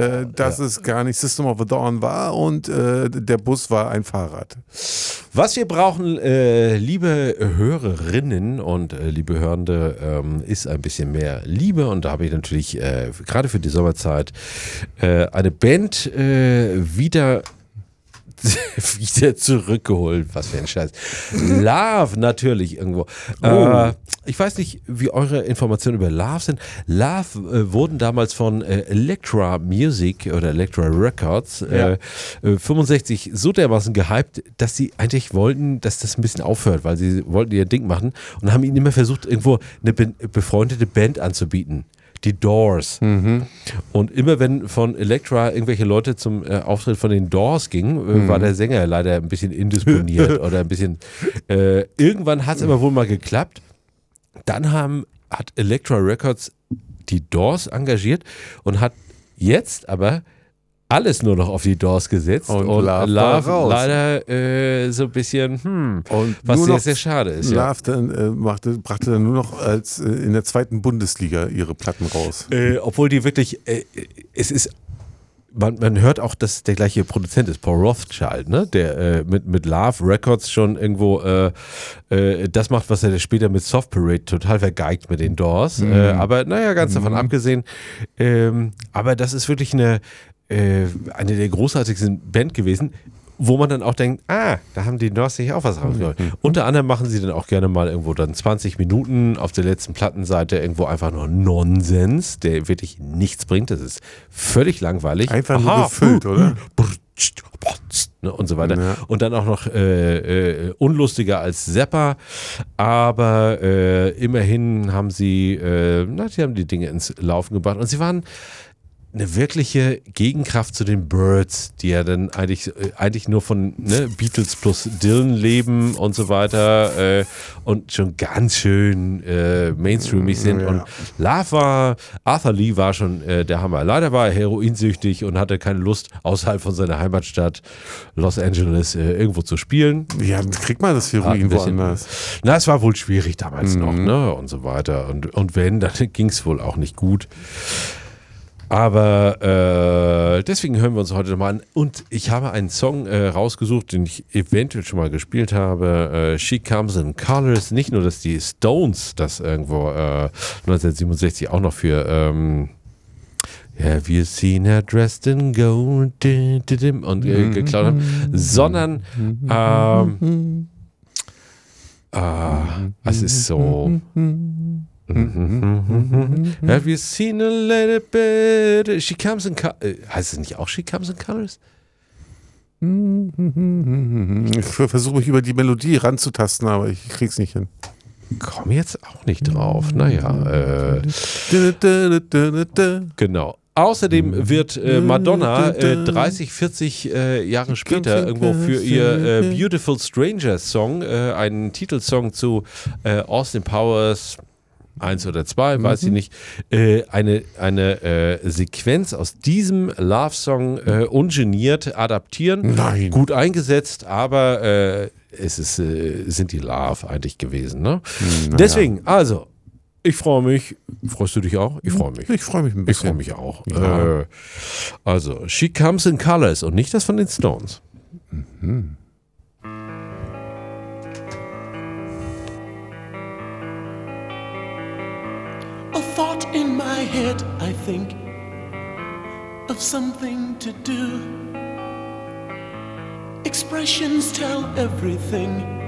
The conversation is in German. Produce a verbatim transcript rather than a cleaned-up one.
äh, dass ja. es gar nicht System of a Down war und äh, der Bus war ein Fahrrad. Was wir brauchen, äh, liebe Hörerinnen und äh, liebe Hörende, ähm, ist ein bisschen mehr Liebe. Und da habe ich natürlich äh, gerade für die Sommerzeit äh, eine Band äh, wieder wieder zurückgeholt. Was für ein Scheiß. Love natürlich irgendwo. Oh. Äh, ich weiß nicht, wie eure Informationen über Love sind. Love äh, wurden damals von äh, Elektra Music oder Elektra Records ja. äh, fünfundsechzig so dermaßen gehypt, dass sie eigentlich wollten, dass das ein bisschen aufhört, weil sie wollten ihr Ding machen und haben ihnen immer versucht, irgendwo eine be- befreundete Band anzubieten. Die Doors. Mhm. Und immer wenn von Elektra irgendwelche Leute zum äh, Auftritt von den Doors gingen, äh, mhm. war der Sänger leider ein bisschen indisponiert oder ein bisschen. Äh, irgendwann hat es aber wohl mal geklappt. Dann haben, hat Elektra Records die Doors engagiert und hat jetzt aber alles nur noch auf die Doors gesetzt und, und Love, Love leider äh, so ein bisschen, hm, und was sehr, sehr schade ist. Love Ja. dann, äh, machte, brachte dann nur noch als äh, in der zweiten Bundesliga ihre Platten raus. Äh, obwohl die wirklich, äh, es ist, man, man hört auch, dass der gleiche Produzent ist, Paul Rothchild, ne? Der äh, mit, mit Love Records schon irgendwo äh, äh, das macht, was er später mit Soft Parade total vergeigt mit den Doors. Mhm. Äh, aber naja, ganz mhm. davon abgesehen. Ähm, aber das ist wirklich eine eine der großartigsten Band gewesen, wo man dann auch denkt, ah, da haben die Doors sich auch was rausgeholt. Mhm. Unter anderem machen sie dann auch gerne mal irgendwo dann zwanzig Minuten auf der letzten Plattenseite irgendwo einfach nur Nonsens, der wirklich nichts bringt. Das ist völlig langweilig. Einfach Aha, nur gefüllt, uh, oder? Ne, und so weiter. Ja. Und dann auch noch äh, äh, unlustiger als Zappa, aber äh, immerhin haben sie, äh, na, sie haben die Dinge ins Laufen gebracht und sie waren eine wirkliche Gegenkraft zu den Byrds, die ja dann eigentlich, äh, eigentlich nur von ne, Beatles plus Dylan leben und so weiter äh, und schon ganz schön äh, mainstreamig sind. Ja. Und Love war, Arthur Lee war schon äh, der Hammer. Leider war er heroinsüchtig und hatte keine Lust, außerhalb von seiner Heimatstadt Los Angeles äh, irgendwo zu spielen. Ja, kriegt man das Heroin woanders? Na, es war wohl schwierig damals mhm. noch, ne, und so weiter. Und, und wenn, dann ging es wohl auch nicht gut. Aber äh, deswegen hören wir uns heute nochmal an. Und ich habe einen Song äh, rausgesucht, den ich eventuell schon mal gespielt habe. Äh, She Comes in Colors. Nicht nur, dass die Stones das irgendwo äh, neunzehnhundertsiebenundsechzig auch noch für ähm, Have you seen her dressed in gold und äh, geklaut haben, sondern ähm, äh, es ist so... Have you seen a little bit? She comes in colors. Heißt es nicht auch She comes in colors? Ich versuche mich über die Melodie ranzutasten, aber ich krieg's nicht hin. Komm jetzt auch nicht drauf. Naja. Äh, genau. Außerdem wird äh, Madonna äh, dreißig, vierzig äh, Jahre später irgendwo für ihr äh, Beautiful Stranger Song, äh, einen Titelsong zu äh, Austin Powers eins oder zwei, mhm. weiß ich nicht, äh, eine, eine äh, Sequenz aus diesem Love-Song äh, ungeniert adaptieren. Nein. Gut eingesetzt, aber äh, es ist, äh, sind die Love eigentlich gewesen. Ne? Naja. Deswegen, also, ich freue mich. Freust du dich auch? Ich freue mich. Ich freue mich ein bisschen. Ich freue mich auch. Ja. Äh, also, She Comes in Colors und nicht das von den Stones. Mhm. A thought in my head, I think, of something to do. Expressions tell everything.